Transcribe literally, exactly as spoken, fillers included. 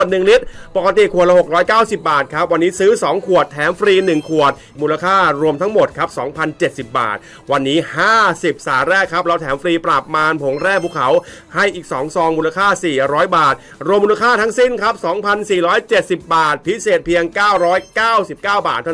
หนึ่งลิตรปกติขวดละหกร้อยเก้าสิบบาทครับวันนี้ซื้อสองขวดแถมฟรีหนึ่งขวดมูลค่ารวมทั้งหมดครับ สองพันเจ็ดสิบ บาทวันนี้ห้าสิบสาแรกครับเราแถมฟรีปราบมารผงแร่ภูเขาให้อีกสองซองมูลค่าสี่ร้อยบาทรวมมูลค่าทั้งสิ้นครับ สองพันสี่ร้อยเจ็ดสิบ บาทพิเศษเพียงเก้าร้อยเก้าสิบเก้าบาท